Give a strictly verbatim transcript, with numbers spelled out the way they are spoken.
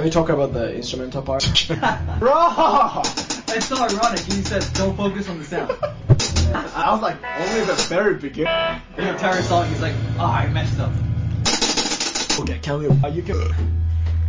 we talk about the instrumental part? Bro! It's so ironic. He says, don't focus on the sound. I was like, only the very beginning. The entire song, he's like, oh, I messed up. Okay, can we, uh, you can...